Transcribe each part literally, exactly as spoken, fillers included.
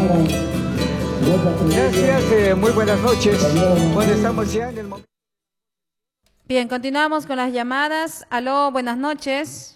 Gracias, eh, muy buenas noches. Bueno, estamos ya en el momento. Bien, continuamos con las llamadas. Aló, buenas noches.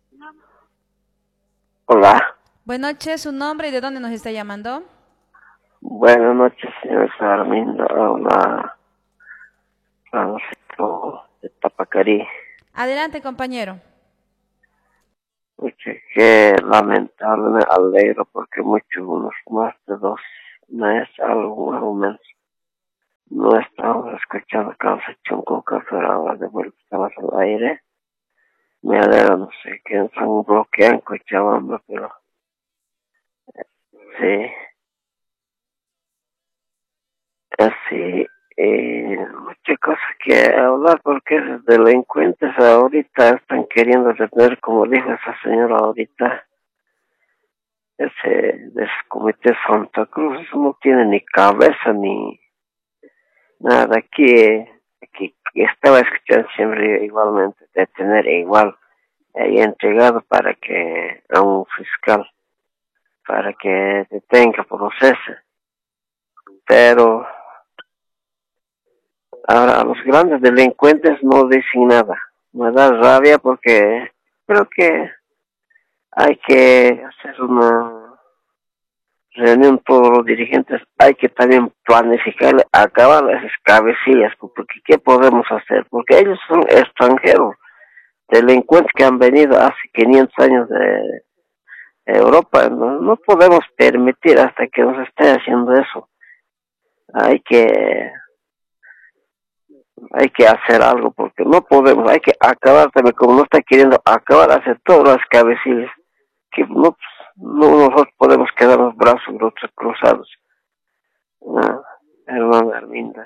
Hola. Buenas noches, su nombre y de dónde nos está llamando. Buenas noches, señor Sarmiento. Hola. Francisco de Tapacarí. Adelante, compañero. Mucho que lamentable, me alegro porque muchos, unos más de dos meses, algún argumento. No estamos escuchando causa chuncoca, pero ahora de vuelta estamos al aire. Me alegra, no sé quién son bloquean Cochabamba, pero sí. Así, eh, muchas cosas que hablar porque esos delincuentes ahorita están queriendo detener, como dijo esa señora ahorita, ese de ese comité Santa Cruz, eso no tiene ni cabeza ni nada. Aquí, aquí estaba escuchando siempre igualmente, detener igual, y entregado para que a un fiscal, para que detenga, procese, pero ahora, a los grandes delincuentes no dicen nada. Me da rabia porque creo que hay que hacer una reunión todos los dirigentes. Hay que también planificar, acabar esas cabecillas, porque ¿qué podemos hacer? Porque ellos son extranjeros, delincuentes que han venido hace quinientos años de Europa. No, no podemos permitir hasta que nos esté haciendo eso. Hay que... hay que hacer algo porque no podemos, hay que acabar también, como no está queriendo acabar, hacer todas las cabecillas, que no, no nosotros podemos quedar los brazos cruzados. No, hermana Arminda,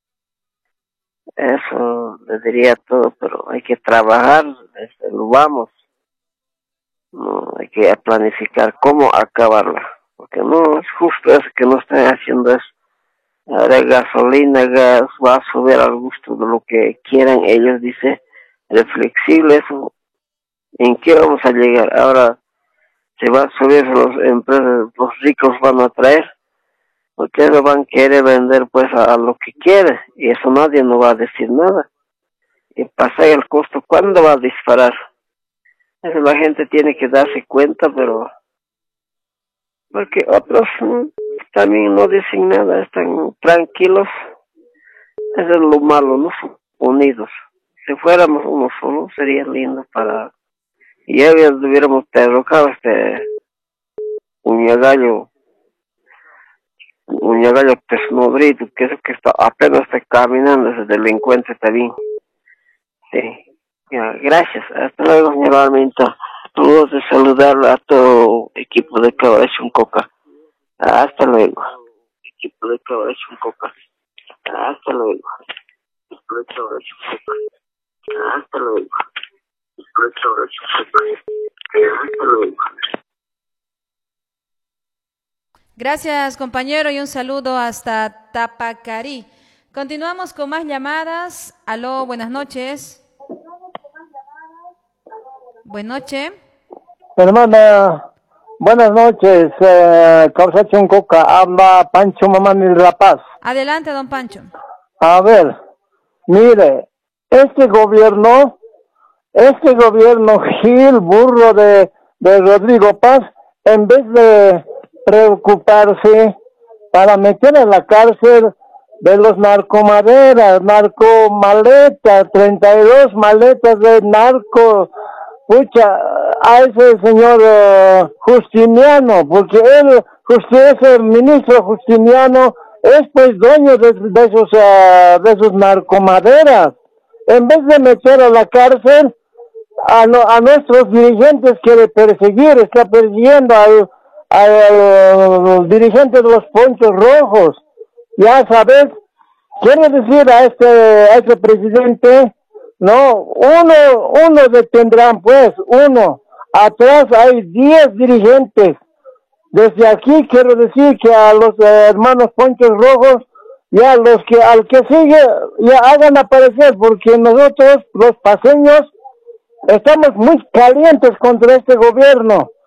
eso le diría todo, pero hay que trabajar, desde lo vamos, no, hay que planificar cómo acabarla, porque no es justo eso que no están haciendo eso. Ahora gasolina, gas, va a subir al gusto de lo que quieran ellos, dice, el flexible, eso, ¿en qué vamos a llegar? Ahora se va a subir, los empresas, los ricos van a traer, porque ellos van a querer vender pues a, a lo que quiere, y eso nadie no va a decir nada. Y pasar el costo, ¿cuándo va a disparar? Eso la gente tiene que darse cuenta, pero porque otros ¿no? también no dicen nada, están tranquilos. Eso es lo malo, no son unidos. Si fuéramos uno solo, sería lindo para... Y ya hubiéramos derrocado este Uñagallo, Uñagallo Tesnodrito, que es el que está apenas está caminando, ese delincuente también. Sí, ya, gracias. Hasta luego, señor Arminto. Saludos de saludar a todo equipo de Colaboración Coca. Hasta luego. Equipo de Colaboración Coca. Hasta luego. Equipo de Colaboración Coca. Hasta luego. Equipo de Colaboración Coca. Hasta luego. Gracias, compañero, y un saludo hasta Tapacarí. Continuamos con más llamadas. Aló, buenas noches. Buenas noches. Hermana, buenas noches. Eh, Causación Coca, habla Pancho Mamani de La Paz. Adelante, don Pancho. A ver, mire, este gobierno, este gobierno Gil, burro de, de Rodrigo Paz, en vez de preocuparse para meter a la cárcel de los narcomaderas, narcomaletas, treinta y dos maletas de narco, pucha, a ese señor uh, Justiniano, porque él, justi ese ministro Justiniano, es pues dueño de, de esos uh, de esos narcomaderas. En vez de meter a la cárcel a, no, a nuestros dirigentes, quiere perseguir, está persiguiendo al, al, al dirigente de los ponchos rojos. Ya sabes, quiere decir a este, a este presidente, no, uno, uno detendrán pues, uno, atrás hay diez dirigentes. Desde aquí quiero decir que a los eh, hermanos ponchos rojos, ya los que, al que sigue, ya hagan aparecer, porque nosotros, los paseños, estamos muy calientes contra este gobierno,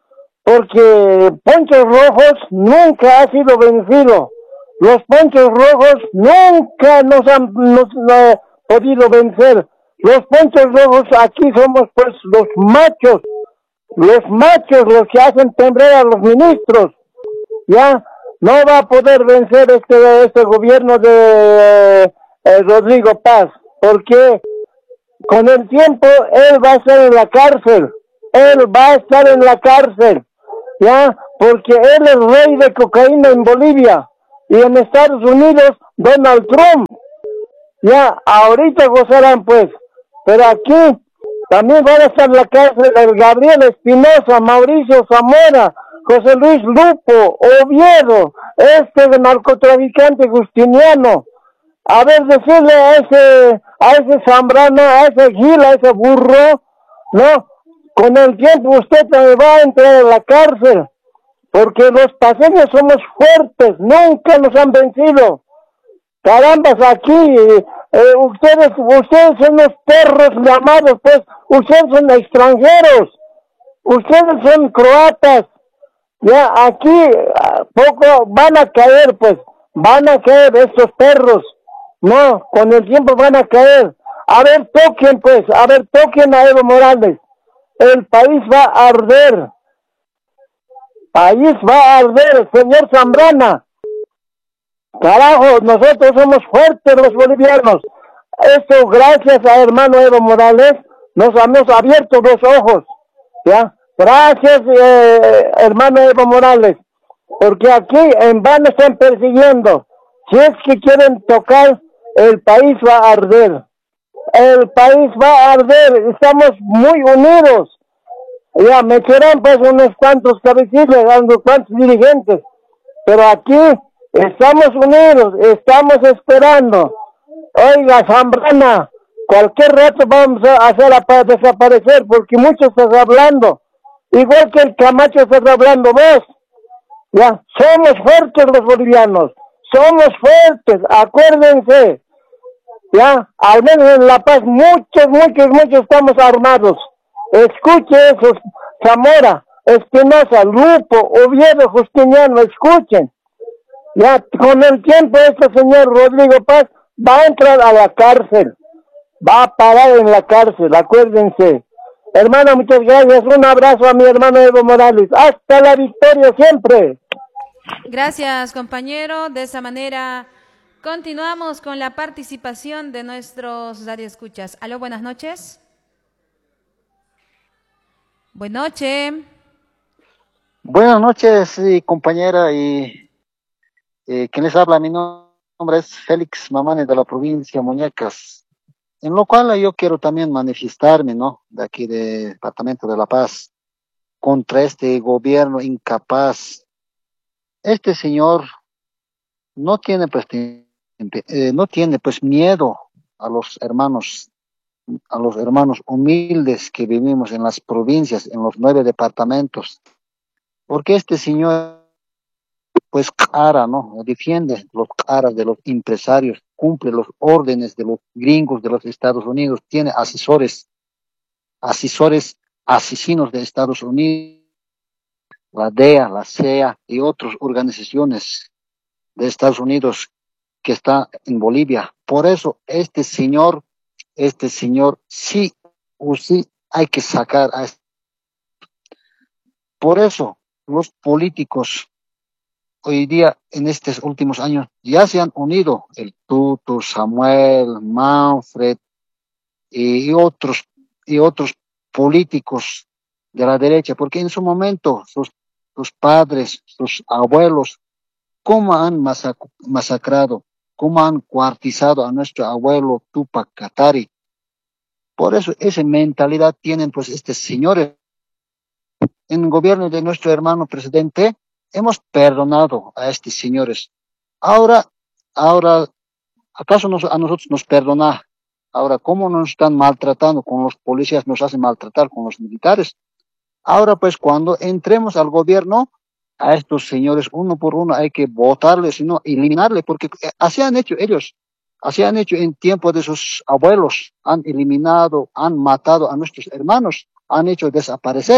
porque Ponchos Rojos nunca ha sido vencido. Los Ponchos Rojos nunca nos han, nos, no han podido vencer. Los Ponchos Rojos aquí somos pues los machos, los machos los que hacen temblar a los ministros. Ya no va a poder vencer este, este gobierno de eh, Rodrigo Paz, porque con el tiempo él va a estar en la cárcel, él va a estar en la cárcel, ya, porque él es rey de cocaína en Bolivia y en Estados Unidos Donald Trump, ya, ahorita gozarán pues, pero aquí también van a estar en la cárcel el Gabriel Espinosa, Mauricio Zamora, José Luis Lupo, Oviedo, este narcotraficante justiniano. A ver, decirle a ese, a ese Zambrano, a ese Gil, a ese burro, no, con el tiempo usted va a entrar a la cárcel, porque los paseños somos fuertes, nunca nos han vencido. Carambas, aquí, eh, ustedes, ustedes son los perros llamados, pues, ustedes son extranjeros, ustedes son croatas. Ya, aquí poco van a caer, pues, van a caer estos perros, no, con el tiempo van a caer. A ver, toquen, pues, a ver, toquen a Evo Morales, el país va a arder, país va a arder, señor Zambrana, carajo, nosotros somos fuertes los bolivianos, esto gracias a hermano Evo Morales, nos hemos abierto los ojos, ya. Gracias, eh, hermano Evo Morales, porque aquí en vano están persiguiendo. Si es que quieren tocar, el país va a arder. El país va a arder. Estamos muy unidos. Ya, me serán pues unos cuantos cabecillas, unos cuantos dirigentes. Pero aquí estamos unidos, estamos esperando. Oiga, Zambrana, cualquier rato vamos a hacer a desaparecer, porque mucho estás hablando. Igual que el Camacho está hablando vos, ya, somos fuertes los bolivianos, somos fuertes, acuérdense, ya, al menos en La Paz muchos, muchos, muchos estamos armados, escuche eso, Zamora, Espinosa, Lupo, Oviedo, Justiniano, escuchen, ya, con el tiempo este señor Rodrigo Paz va a entrar a la cárcel, va a parar en la cárcel, acuérdense. Hermano, muchas gracias. Un abrazo a mi hermano Evo Morales. Hasta la victoria siempre. Gracias, compañero. De esa manera continuamos con la participación de nuestros radioescuchas. Aló, buenas noches. Buenas noches. Buenas noches, sí, compañera. Y eh, quien les habla, mi nombre es Félix Mamani de la provincia de Muñecas. En lo cual yo quiero también manifestarme, ¿no? De aquí del Departamento de La Paz, contra este gobierno incapaz. Este señor no tiene pues, eh, no tiene pues miedo a los hermanos, a los hermanos humildes que vivimos en las provincias, en los nueve departamentos. Porque este señor pues cara, ¿no? Defiende los caras de los empresarios, cumple los órdenes de los gringos de los Estados Unidos, tiene asesores, asesores asesinos de Estados Unidos, la D E A, la C E A y otras organizaciones de Estados Unidos que está en Bolivia. Por eso este señor, este señor sí o sí hay que sacar a este. Por eso los políticos hoy día, en estos últimos años, ya se han unido el Tuto, Samuel, Manfred y, y otros y otros políticos de la derecha, porque en su momento sus, sus padres, sus abuelos, cómo han masac masacrado, cómo han cuartizado a nuestro abuelo Tupac Katari. Por eso esa mentalidad tienen pues estos señores. En el gobierno de nuestro hermano presidente hemos perdonado a estos señores. Ahora, ahora, ¿acaso nos, a nosotros nos perdona? Ahora, ¿cómo nos están maltratando con los policías? Nos hacen maltratar con los militares. Ahora, pues, cuando entremos al gobierno, a estos señores, uno por uno, hay que votarles, sino eliminarles, porque así han hecho ellos. Así han hecho en tiempo de sus abuelos. Han eliminado, han matado a nuestros hermanos, han hecho desaparecer.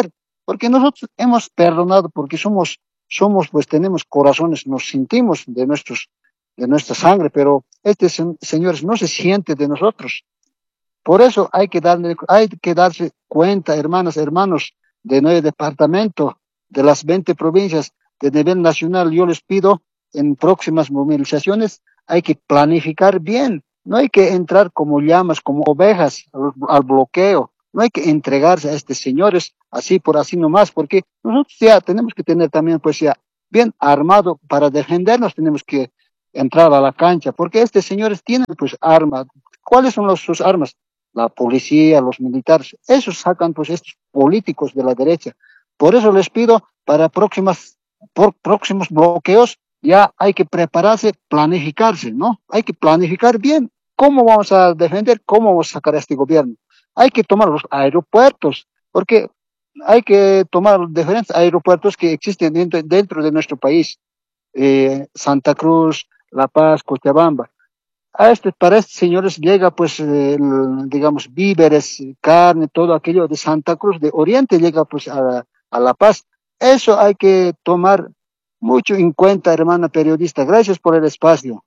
porque nosotros hemos perdonado, porque somos, somos, pues tenemos corazones, nos sentimos de nuestros, de nuestra sangre, pero este sen- señores no se siente de nosotros. Por eso hay que darle, hay que darse cuenta, hermanas, hermanos, de nueve departamentos, de las veinte provincias de nivel nacional. Yo les pido en próximas movilizaciones, hay que planificar bien. No hay que entrar como llamas, como ovejas al, al bloqueo. No hay que entregarse a estos señores así por así nomás, porque nosotros ya tenemos que tener también, pues ya, bien armado para defendernos, tenemos que entrar a la cancha, porque estos señores tienen pues armas. ¿Cuáles son los, sus armas? La policía, los militares, esos sacan pues estos políticos de la derecha. Por eso les pido para próximas, por próximos bloqueos, ya hay que prepararse, planificarse, ¿no? Hay que planificar bien cómo vamos a defender, cómo vamos a sacar a este gobierno. Hay que tomar los aeropuertos, porque hay que tomar los diferentes aeropuertos que existen dentro, dentro de nuestro país. Eh, Santa Cruz, La Paz, Cochabamba. A este, para estos señores llega pues, eh, el, digamos, víveres, carne, todo aquello de Santa Cruz, de Oriente llega pues a, a La Paz. Eso hay que tomar mucho en cuenta, hermana periodista. Gracias por el espacio.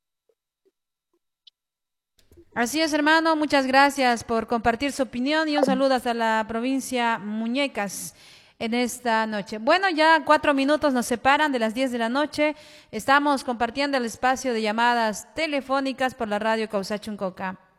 Así es, hermano, muchas gracias por compartir su opinión y un saludo hasta la provincia Muñecas en esta noche. Bueno, ya cuatro minutos nos separan de las diez de la noche. Estamos compartiendo el espacio de llamadas telefónicas por la radio Causachuncoca.